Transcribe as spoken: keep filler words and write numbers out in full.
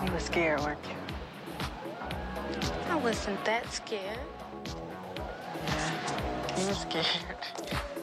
You were scared, weren't you? I wasn't that scared. Yeah, you were scared.